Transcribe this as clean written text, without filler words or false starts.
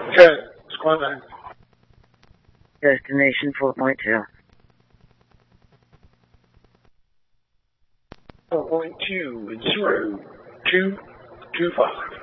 Check. Squad 9. Destination 4.2. 4.2, 0, 2, 2, 5.